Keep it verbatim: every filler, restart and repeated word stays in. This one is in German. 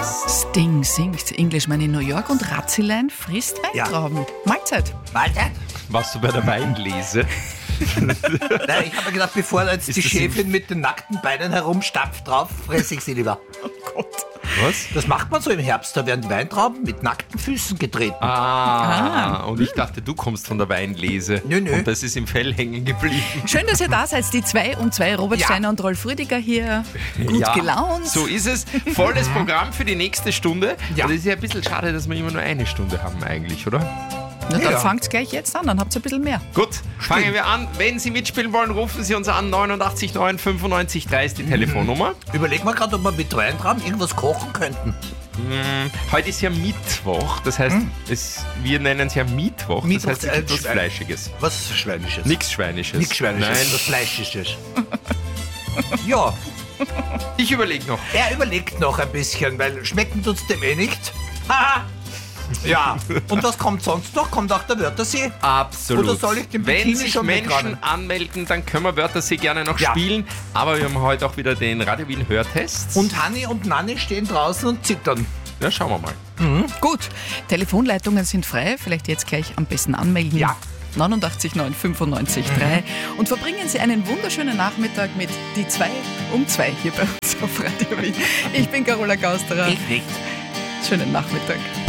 Sting singt Englishman in New York und Ratzilein frisst Weintrauben. Ja. Mahlzeit. Mahlzeit. Warst du bei der Weinlese? Nein, ich habe mir gedacht, bevor jetzt ist die Chefin mit den nackten Beinen herumstapft drauf, fresse ich sie lieber. Oh Gott. Was? Das macht man so im Herbst, da werden die Weintrauben mit nackten Füßen getreten. Ah, ah. Und ich dachte, du kommst von der Weinlese. Nö, nö. Und das ist im Fell hängen geblieben. Schön, dass ihr da seid, die zwei und zwei, Robert Ja. Steiner und Rolf Rüdiger hier, gut ja, gelaunt. So ist es. Volles Programm für die nächste Stunde. Ja. Und es ist ja ein bisschen schade, dass wir immer nur eine Stunde haben eigentlich, oder? Na, dann Ja. fangt gleich jetzt an, dann habt ihr ein bisschen mehr. Gut, fangen wir an. Wenn Sie mitspielen wollen, rufen Sie uns an. neunundachtzig neun fünfundneunzig drei ist die Telefonnummer. Überleg mal gerade, ob wir mit Weintrauben irgendwas kochen könnten. Hm, heute ist ja Mittwoch, das heißt, es, wir nennen es ja Mittwoch, Mittwoch, das heißt äh, etwas Schwe- Fleischiges. Was Schweinisches? Nichts Schweinisches. Nichts Schweinisches, Nein, was Fleischisches. Ja, ich überlege noch. er überlegt noch ein bisschen, weil schmecken tut's dem eh nicht. Haha. Ja, und was kommt sonst noch? Kommt auch der Wörthersee? Absolut. Oder soll ich den Wenn Bikini sich schon Menschen wegräumen? anmelden, dann können wir Wörthersee gerne noch Ja. spielen. Aber wir haben heute auch wieder den Radio Wien Hörtest. Und Hanni und Nanni stehen draußen und zittern. ja, schauen wir mal. Gut, Telefonleitungen sind frei, vielleicht jetzt gleich am besten anmelden. Ja. neunundachtzig neun fünfundneunzig drei und verbringen Sie einen wunderschönen Nachmittag mit die zwei um zwei hier bei uns auf Radio Wien. Ich bin Carola Gausterer. Ich nicht. Schönen Nachmittag.